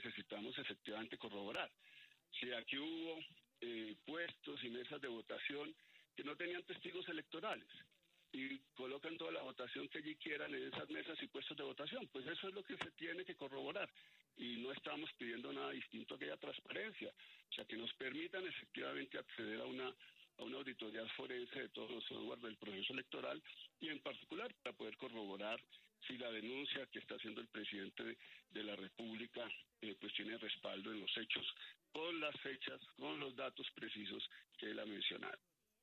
necesitamos efectivamente corroborar. Si aquí hubo puestos y mesas de votación que no tenían testigos electorales y colocan toda la votación que allí quieran en esas mesas y puestos de votación, pues eso es lo que se tiene que corroborar, y no estamos pidiendo nada distinto a aquella transparencia, o sea, que nos permitan efectivamente acceder a una auditoría forense de todos los software del proceso electoral, y en particular para poder corroborar si la denuncia que está haciendo el presidente de la República pues tiene respaldo en los hechos, con las fechas, con los datos precisos que él ha mencionado.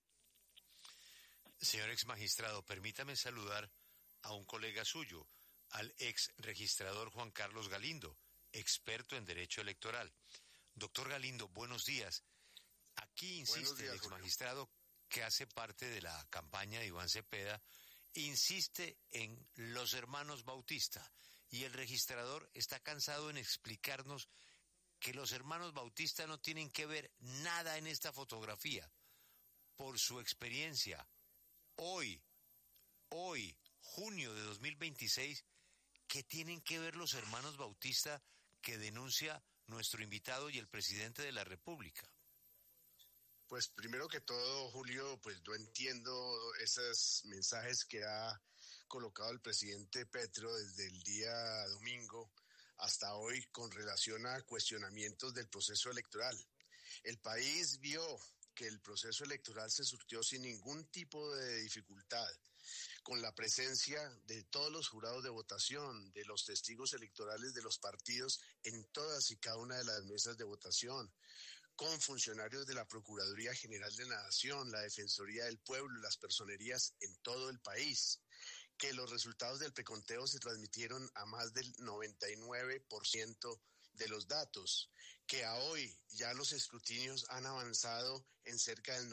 Señor ex magistrado, permítame saludar a un colega suyo, al ex registrador Juan Carlos Galindo, experto en derecho electoral. Doctor Galindo, buenos días. Aquí insiste el ex magistrado, que hace parte de la campaña de Iván Cepeda, insiste en los hermanos Bautista, y el registrador está cansado en explicarnos que los hermanos Bautista no tienen que ver nada en esta fotografía. Por su experiencia, hoy, junio de 2026, ¿qué tienen que ver los hermanos Bautista que denuncia nuestro invitado y el presidente de la República? Pues primero que todo, Julio, pues no entiendo esos mensajes que ha colocado el presidente Petro desde el día domingo hasta hoy con relación a cuestionamientos del proceso electoral. El país vio que el proceso electoral se surtió sin ningún tipo de dificultad, con la presencia de todos los jurados de votación, de los testigos electorales de los partidos en todas y cada una de las mesas de votación, con funcionarios de la Procuraduría General de la Nación, la Defensoría del Pueblo y las personerías en todo el país, que los resultados del preconteo se transmitieron a más del 99% de los datos, que a hoy ya los escrutinios han avanzado en cerca del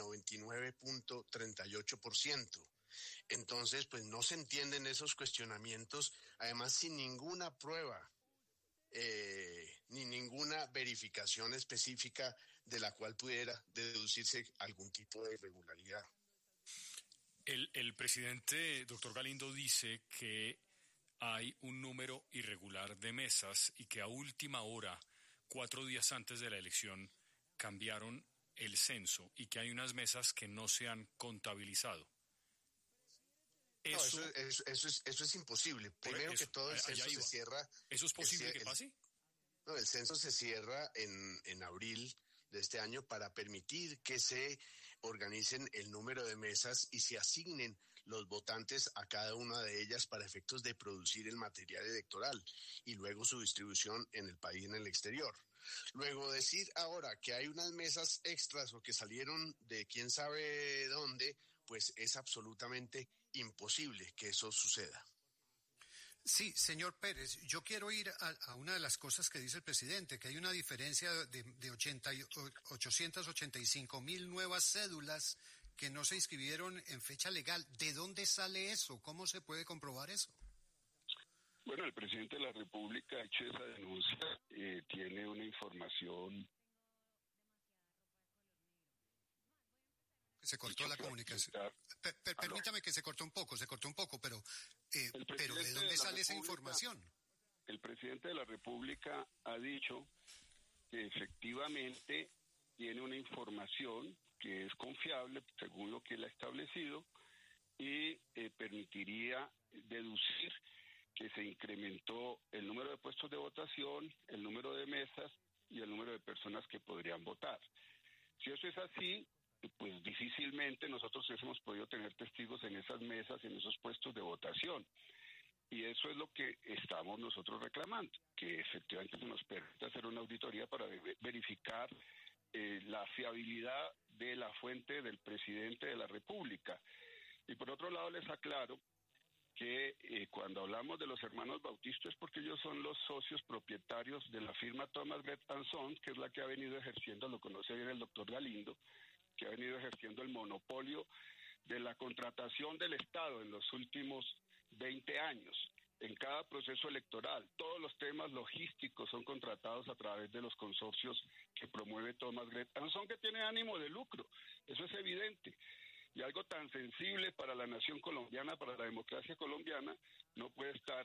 99.38%. Entonces, pues no se entienden esos cuestionamientos, además sin ninguna prueba, ni ninguna verificación específica de la cual pudiera deducirse algún tipo de irregularidad. El presidente, doctor Galindo, dice que hay un número irregular de mesas y que a última hora, 4 días antes de la elección, cambiaron el censo y que hay unas mesas que no se han contabilizado. Eso es imposible. Primero que todo, el censo se cierra. ¿Eso es posible que pase? No, el censo se cierra en abril de este año para permitir que se organicen el número de mesas y se asignen los votantes a cada una de ellas para efectos de producir el material electoral y luego su distribución en el país y en el exterior. Luego decir ahora que hay unas mesas extras o que salieron de quién sabe dónde, pues es absolutamente imposible que eso suceda. Sí, señor Pérez, yo quiero ir a una de las cosas que dice el presidente, que hay una diferencia de 885,000 nuevas cédulas que no se inscribieron en fecha legal. ¿De dónde sale eso? ¿Cómo se puede comprobar eso? Bueno, el presidente de la República ha hecho esa denuncia, tiene una información. Se cortó la comunicación. Permítame que se cortó un poco, pero ¿de dónde sale esa información? El presidente de la República ha dicho que efectivamente tiene una información que es confiable, según lo que él ha establecido, y permitiría deducir que se incrementó el número de puestos de votación, el número de mesas y el número de personas que podrían votar. Si eso es así, pues difícilmente nosotros hemos podido tener testigos en esas mesas, en esos puestos de votación. Y eso es lo que estamos nosotros reclamando, que efectivamente se nos permita hacer una auditoría para verificar la fiabilidad de la fuente del presidente de la República. Y por otro lado les aclaro que cuando hablamos de los hermanos Bautista es porque ellos son los socios propietarios de la firma Thomas Gret & Sons, que es la que ha venido ejerciendo, lo conoce bien el doctor Galindo, que ha venido ejerciendo el monopolio de la contratación del Estado en los últimos 20 años. En cada proceso electoral, todos los temas logísticos son contratados a través de los consorcios que promueve Thomas Gret & Sons, que tiene ánimo de lucro, eso es evidente. Y algo tan sensible para la nación colombiana, para la democracia colombiana, no puede estar